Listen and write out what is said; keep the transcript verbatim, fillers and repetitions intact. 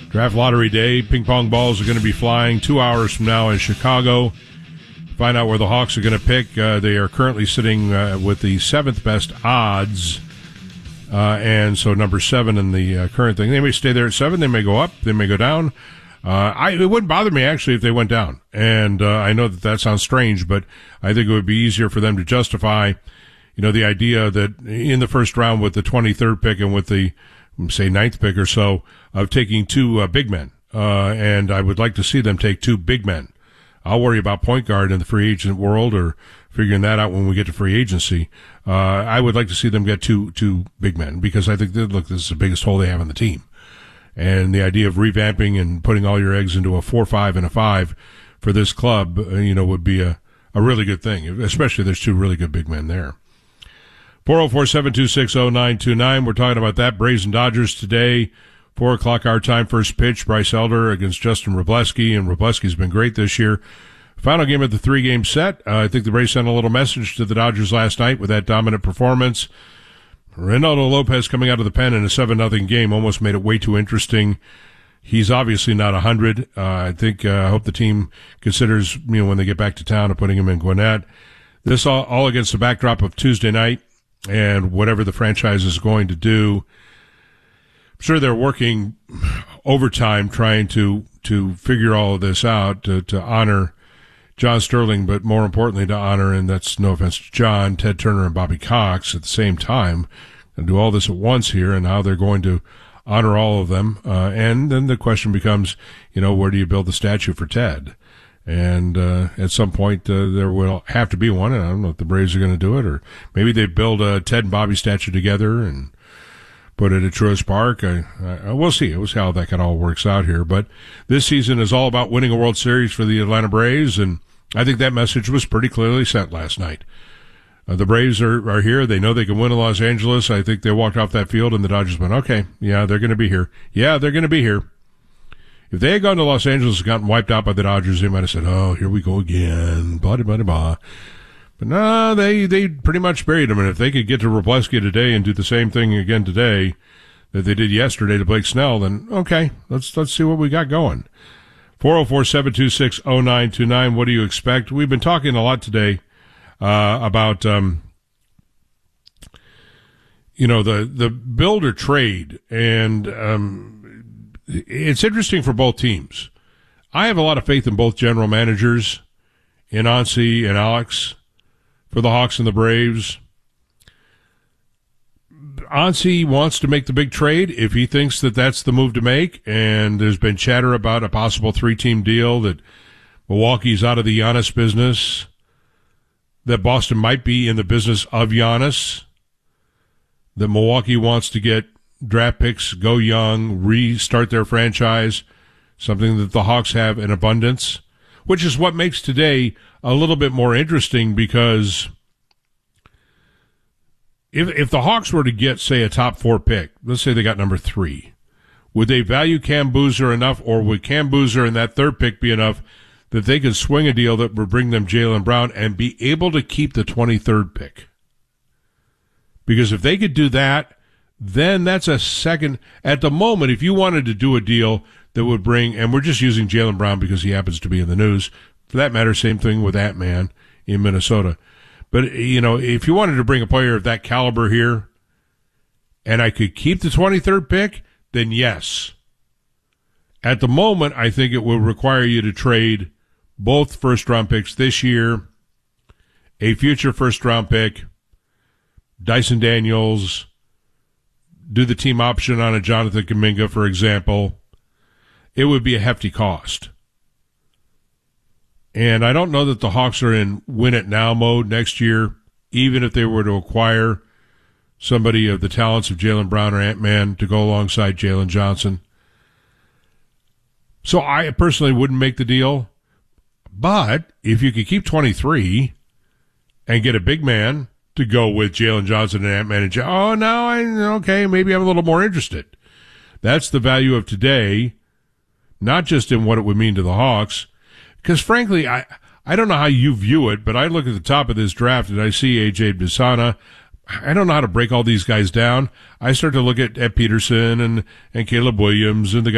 Draft lottery day. Ping pong balls are going to be flying two hours from now in Chicago. Find out where the Hawks are going to pick. Uh, they are currently sitting uh, with the seventh best odds. Uh, and so number seven in the uh, current thing. They may stay there at seven. They may go up. They may go down. Uh, I, it wouldn't bother me, actually, if they went down. And uh, I know that that sounds strange, but I think it would be easier for them to justify, you know, the idea that in the first round with the twenty-third pick and with the, say, ninth pick or so, of taking two uh, big men. Uh, and I would like to see them take two big men. I'll worry about point guard in the free agent world or figuring that out when we get to free agency. Uh, I would like to see them get two, two big men because I think, that, look, this is the biggest hole they have on the team. And the idea of revamping and putting all your eggs into a four, five, and a five for this club, uh, you know, would be a, a really good thing, especially if there's two really good big men there. four oh four, seven two six, oh nine two nine. We're talking about that. Braves and Dodgers today. Four o'clock our time, first pitch. Bryce Elder against Justin Wroblewski, and Wroblewski's been great this year. Final game of the three-game set. Uh, I think the Braves sent a little message to the Dodgers last night with that dominant performance. Reynaldo Lopez coming out of the pen in a seven nothing game almost made it way too interesting. He's obviously not one hundred. Uh, I think, uh, I hope the team considers, you know, when they get back to town, of putting him in Gwinnett. This all, all against the backdrop of Tuesday night and whatever the franchise is going to do. I'm sure they're working overtime trying to, to figure all of this out, to, to honor John Sterling, but more importantly to honor, and that's no offense to John, Ted Turner and Bobby Cox at the same time, and do all this at once here, and how they're going to honor all of them. Uh, and then the question becomes, you know, where do you build the statue for Ted? And uh, at some point uh, there will have to be one, and I don't know if the Braves are going to do it, or maybe they build a Ted and Bobby statue together and put it at Truist Park. I, I, we'll see. We'll see how that kind of all works out here. But this season is all about winning a World Series for the Atlanta Braves, and I think that message was pretty clearly sent last night. Uh, the Braves are, are here. They know they can win in Los Angeles. I think they walked off that field, and the Dodgers went, okay, yeah, they're going to be here. Yeah, they're going to be here. If they had gone to Los Angeles and gotten wiped out by the Dodgers, they might have said, oh, here we go again, blah, blah, blah, blah. But no, they, they pretty much buried him. And if they could get to Wroblewski today and do the same thing again today that they did yesterday to Blake Snell, then okay, let's, let's see what we got going. four oh four, seven two six, oh nine two nine. What do you expect? We've been talking a lot today, uh, about, um, you know, the, the build or trade. And, um, it's interesting for both teams. I have a lot of faith in both general managers, in Ansi and Alex, for the Hawks and the Braves. Ansi wants to make the big trade if he thinks that that's the move to make, and there's been chatter about a possible three-team deal, that Milwaukee's out of the Giannis business, that Boston might be in the business of Giannis, that Milwaukee wants to get draft picks, go young, restart their franchise, something that the Hawks have in abundance, which is what makes today a little bit more interesting, because if if the Hawks were to get, say, a top four pick, let's say they got number three, would they value Cam Boozer enough, or would Cam Boozer and that third pick be enough that they could swing a deal that would bring them Jaylen Brown and be able to keep the twenty-third pick? Because if they could do that, then that's a second. At the moment, if you wanted to do a deal that would bring, and we're just using Jaylen Brown because he happens to be in the news, for that matter, same thing with Ant-Man in Minnesota. But, you know, if you wanted to bring a player of that caliber here, and I could keep the twenty-third pick, then yes. At the moment, I think it will require you to trade both first-round picks this year, a future first-round pick, Dyson Daniels, do the team option on a Jonathan Kuminga, for example. It would be a hefty cost. And I don't know that the Hawks are in win-it-now mode next year, even if they were to acquire somebody of the talents of Jaylen Brown or Ant-Man to go alongside Jalen Johnson. So I personally wouldn't make the deal. But if you could keep twenty-three and get a big man to go with Jalen Johnson and Ant-Man, and oh, now I okay, maybe I'm a little more interested. That's the value of today, not just in what it would mean to the Hawks. Because, frankly, I I don't know how you view it, but I look at the top of this draft and I see A J Bisana. I don't know how to break all these guys down. I start to look at, at Peterson and, and Caleb Williams and the